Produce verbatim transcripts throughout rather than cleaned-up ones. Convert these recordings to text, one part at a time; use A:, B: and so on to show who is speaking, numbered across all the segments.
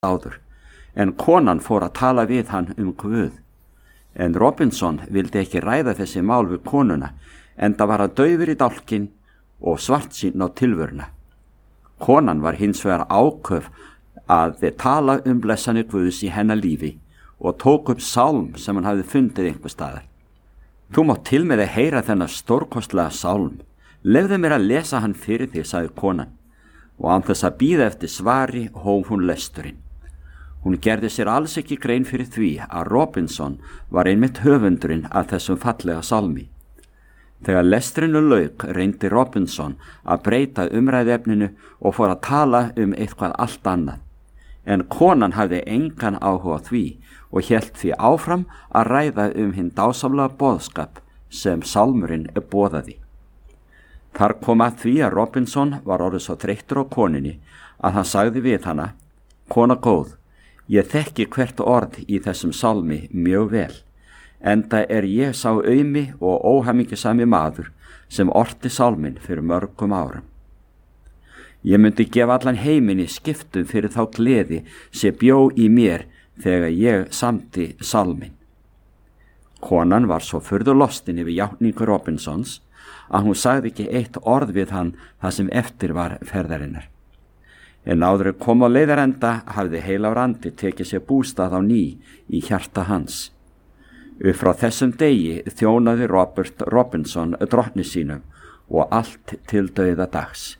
A: áður, en konan fór að tala við hann um Guð. En Robinson vildi ekki ræða þessi mál við konuna, enda var hann daufur í dálkinn og svartsýnn á tilveruna. Konan var hins vegar áköf að þið tala um blessanir Guðs í hennar lífi og tók upp sálm sem hann hafði fundið einhver staðar. Þú mátt til með að heyra þennan stórkostlega sálm. Lefðu mér að lesa hann fyrir þig, sagði konan, og án þess að bíða eftir svari hóf hún lesturinn. Hún gerði sér alls ekki grein fyrir því að Robinson var einmitt höfundurinn að þessum fallega sálmi. Þegar lesturinn lauk reyndi Robinson að breyta umræðefninu og fór að tala um eitthvað allt annað. En konan hafði engan áhuga á því og hélt því áfram að ræða um hinn dásamlega boðskap sem sálmurinn boðaði. Þar kom að því að Robinson var orðið svo þreyttur á koninni að hann sagði við hana: Kona góð, ég þekki hvert orð í þessum sálmi mjög vel, enda er ég sá aumi og óhamingjusami maður sem orti sálminn fyrir mörgum árum. Ég myndi gefa allan heiminn í skiptum fyrir þá gleði sem bjó í mér þegar ég samdi sálminn. Konan var svo furðu lostin yfir játningu Robinsons að hún sagði ekki eitt orð við hann það sem eftir var ferðarinnar. En áður kom á leiðarenda hafði heilagur andi tekið sér bústað á ný í hjarta hans. Upp frá þessum degi þjónaði Robert Robinson drottni sínum og allt til dauða dags.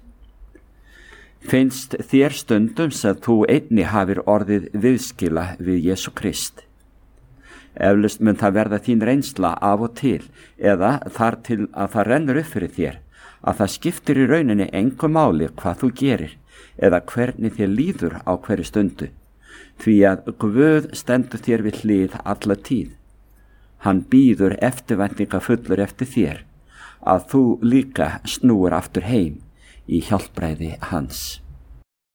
A: Finnst þér stundum sem þú einni hafir orðið viðskila við Jesú Krist? Eflaust mun það verða þín reynsla af og til, eða þar til að það rennur upp fyrir þér, að það skiptir í rauninni engu máli hvað þú gerir, eða hvernig þér líður á hverju stundu, því að Guð stendur þér við hlið alla tíð. Hann bíður eftirvæntingafullur eftir þér, að þú líka snúir aftur heim í hjálpræði hans.